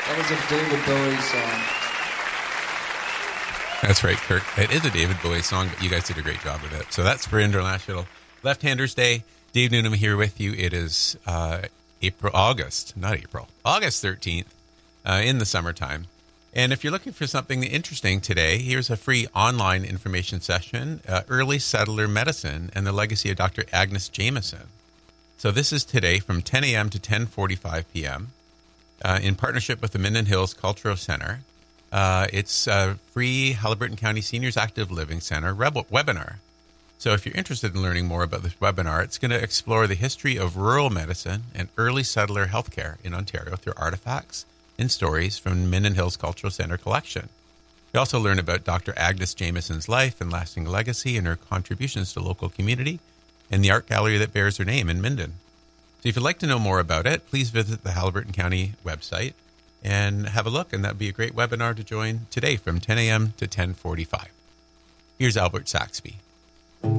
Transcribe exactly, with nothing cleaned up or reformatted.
That was a David Bowie song. That's right, Kirk. It is a David Bowie song, but you guys did a great job with it. So that's for International Left-Handers Day. Dave Noonan here with you. It is uh, April, August, not April, August thirteenth uh, in the summertime. And if you're looking for something interesting today, here's a free online information session, uh, Early Settler Medicine and the Legacy of Doctor Agnes Jameson. So this is today from ten a.m. to ten forty-five p.m. Uh, in partnership with the Minden Hills Cultural Center. Uh, it's a free Haliburton County Seniors Active Living Center reb- webinar. So if you're interested in learning more about this webinar, it's going to explore the history of rural medicine and early settler healthcare in Ontario through artifacts and stories from Minden Hills Cultural Center collection. We also learn about Doctor Agnes Jameson's life and lasting legacy and her contributions to local community and the art gallery that bears her name in Minden. So if you'd like to know more about it, please visit the Haliburton County website and have a look, and that would be a great webinar to join today from ten a.m. to ten forty-five. Here's Albert Saxby.